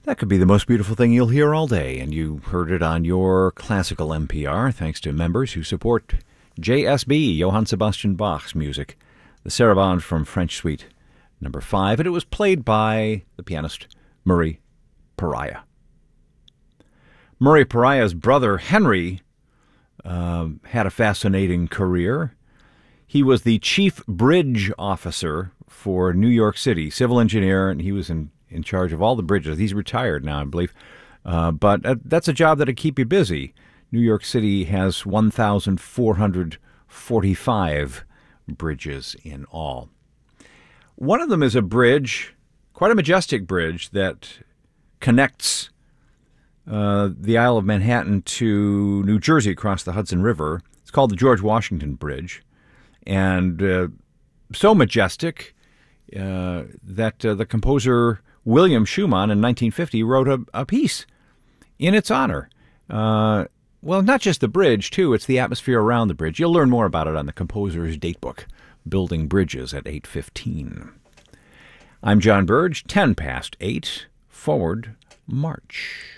That could be the most beautiful thing you'll hear all day, and you heard it on your classical NPR, thanks to members who support JSB, Johann Sebastian Bach's music, the Sarabande from French Suite No. 5, and it was played by the pianist Murray Pariah. Murray Pariah's brother, Henry, had a fascinating career. He was the chief bridge officer for New York City, civil engineer, and he was in charge of all the bridges. He's retired now, I believe. But that's a job that'll keep you busy. New York City has 1,445 bridges in all. One of them is a bridge, quite a majestic bridge, that connects the Isle of Manhattan to New Jersey across the Hudson River. It's called the George Washington Bridge. And so majestic that the composer William Schumann in 1950 wrote a piece in its honor. Well, not just the bridge, too. It's the atmosphere around the bridge. You'll learn more about it on the composer's datebook, Building Bridges, at 8:15. I'm John Burge, 8:10, Forward March.